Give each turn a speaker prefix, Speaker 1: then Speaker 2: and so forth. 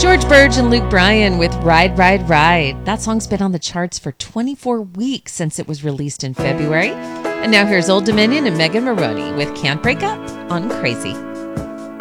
Speaker 1: George Burge and Luke Bryan with Ride, Ride, Ride. That song's been on the charts for 24 weeks since it was released in February. And now here's Old Dominion and Megan Maroney with Can't Break Up on Crazy.